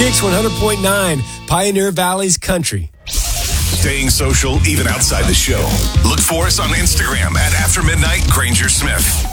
Kicks 100.9, Pioneer Valley's country. Staying social even outside the show. Look for us on Instagram at After Midnight Granger Smith.